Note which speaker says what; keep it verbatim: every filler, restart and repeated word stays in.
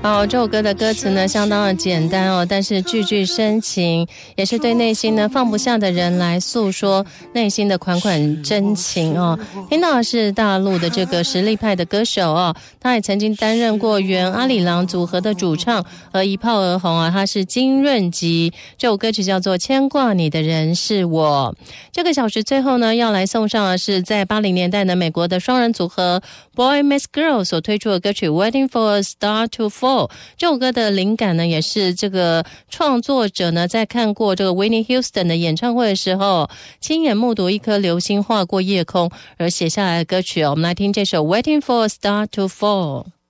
Speaker 1: 哦，这首歌的歌词呢相当的简单哦，但是句句深情，也是对内心呢放不下的人来诉说内心的款款真情哦。听到的是大陆的这个实力派的歌手哦，他也曾经担任过原阿里郎组合的主唱，而一炮而红啊，他是金润吉。这首歌曲叫做《牵挂你的人是我》。这个小时最后呢，要来送上的是在八零年代的美国的双人组合 Boy Meets Girl 所推出的歌曲 Waiting for a Star to Fall。这首歌的灵感呢，也是这个创作者呢在看过这个 Whitney Houston 的演唱会的时候，亲眼目睹一颗流星划过夜空而写下来的歌曲哦。我们来听这首 Waiting for a Star to Fall。